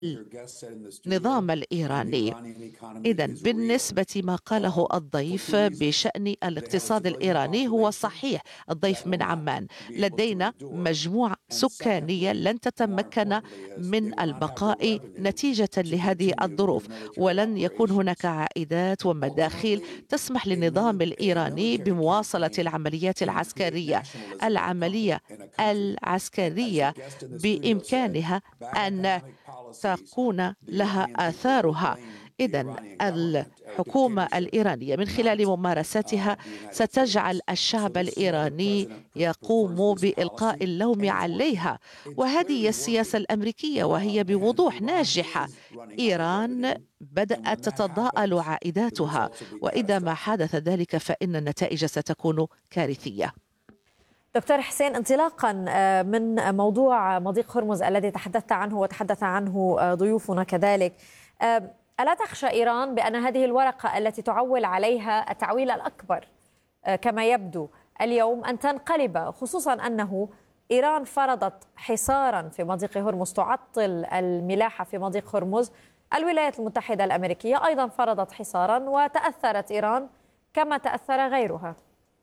النظام الإيراني. إذن بالنسبة ما قاله الضيف بشأن الاقتصاد الإيراني هو صحيح. الضيف من عمان. لدينا مجموعة سكانية لن تتمكن من البقاء نتيجة لهذه الظروف، ولن يكون هناك عائدات ومداخيل تسمح للنظام الإيراني بمواصلة العمليات العسكرية. العملية العسكرية بإمكانها أن تكون لها آثارها. إذن الحكومة الإيرانية من خلال ممارستها ستجعل الشعب الإيراني يقوم بإلقاء اللوم عليها، وهذه هي السياسة الأمريكية وهي بوضوح ناجحة. إيران بدأت تتضاءل عائداتها، وإذا ما حدث ذلك فإن النتائج ستكون كارثية. دكتور حسين، انطلاقا من موضوع مضيق هرمز الذي تحدثت عنه وتحدث عنه ضيوفنا كذلك، ألا تخشى إيران بأن هذه الورقة التي تعول عليها التعويل الأكبر كما يبدو اليوم أن تنقلب، خصوصا أنه إيران فرضت حصارا في مضيق هرمز تعطل الملاحة في مضيق هرمز؟ الولايات المتحدة الأمريكية أيضا فرضت حصارا وتأثرت إيران كما تأثر غيرها.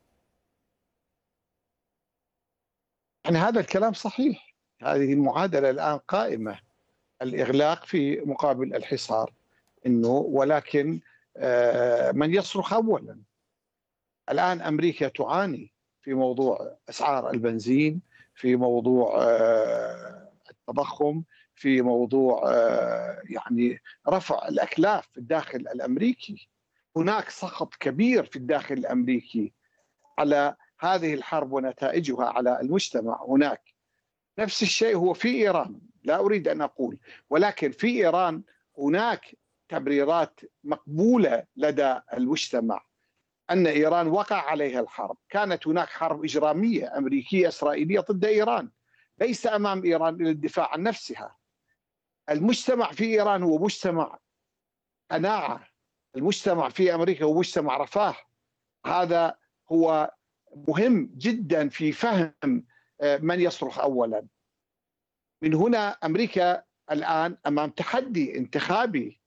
يعني هذا الكلام صحيح، هذه المعادلة الآن قائمة، الإغلاق في مقابل الحصار، ولكن من يصرخ أولا. الآن أمريكا تعاني في موضوع أسعار البنزين، في موضوع التضخم، في موضوع يعني رفع الأكلاف في الداخل الأمريكي. هناك سخط كبير في الداخل الأمريكي على هذه الحرب ونتائجها على المجتمع هناك. نفس الشيء هو في إيران، لا أريد أن أقول، ولكن في إيران هناك تبريرات مقبولة لدى المجتمع أن إيران وقع عليها الحرب. كانت هناك حرب إجرامية أمريكية إسرائيلية ضد إيران، ليس أمام إيران للدفاع عن نفسها. المجتمع في إيران هو مجتمع قناعة، المجتمع في أمريكا هو مجتمع رفاه. هذا هو مهم جدا في فهم من يصرخ أولا. من هنا أمريكا الآن أمام تحدي انتخابي،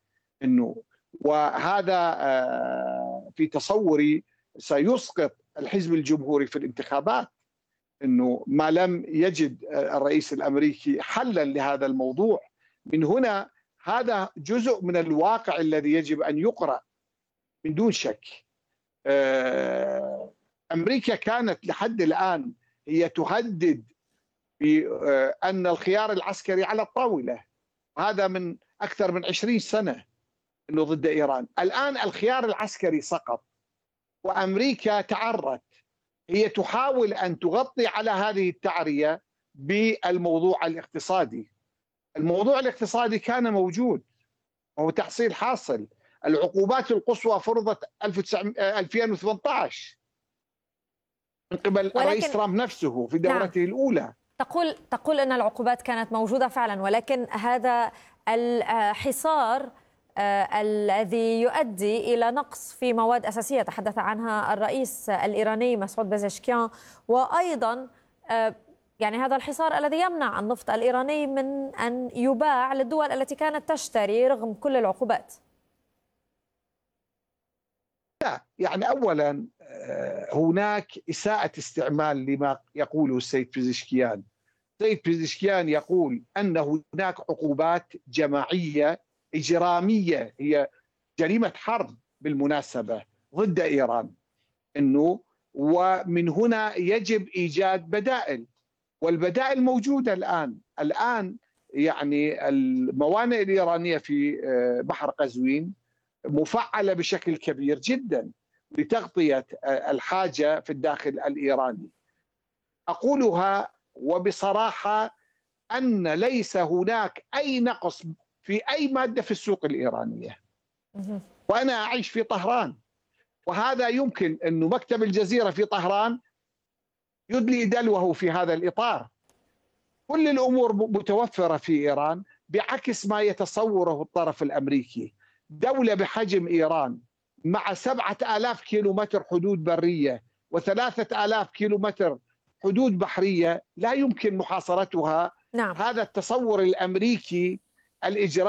وهذا في تصوري سيسقط الحزب الجمهوري في الانتخابات، ما لم يجد الرئيس الأمريكي حلا لهذا الموضوع. من هنا هذا جزء من الواقع الذي يجب أن يقرأ من دون شك. أمريكا كانت لحد الآن هي تهدد بأن الخيار العسكري على الطاولة، هذا من أكثر من 20 سنة ضد إيران. الآن الخيار العسكري سقط وأمريكا تعرت، هي تحاول أن تغطي على هذه التعرية بالموضوع الاقتصادي. الموضوع الاقتصادي كان موجود وهو تحصيل حاصل. العقوبات القصوى فرضت 2018 من قبل الرئيس ترامب نفسه في دورته الأولى. تقول أن العقوبات كانت موجودة فعلا، ولكن هذا الحصار الذي يؤدي إلى نقص في مواد أساسية تحدث عنها الرئيس الإيراني مسعود بازشكيان، وأيضا يعني هذا الحصار الذي يمنع النفط الإيراني من أن يباع للدول التي كانت تشتري رغم كل العقوبات. لا، يعني أولا هناك إساءة استعمال لما يقوله السيد بازشكيان. السيد بازشكيان يقول أن هناك عقوبات جماعية إجرامية، هي جريمة حرب بالمناسبة ضد إيران، ومن هنا يجب إيجاد بدائل، والبدائل موجودة الآن يعني الموانئ الإيرانية في بحر قزوين مفعلة بشكل كبير جدا لتغطية الحاجة في الداخل الإيراني. أقولها وبصراحة أن ليس هناك أي نقص في أي مادة في السوق الإيرانية، وأنا أعيش في طهران، وهذا يمكن أن مكتب الجزيرة في طهران يدلي دلوه في هذا الإطار. كل الأمور متوفرة في إيران بعكس ما يتصوره الطرف الأمريكي. دولة بحجم إيران مع 7000 كيلومتر حدود برية و3000 كيلومتر حدود بحرية لا يمكن محاصرتها. نعم. هذا التصور الأمريكي الإجرامي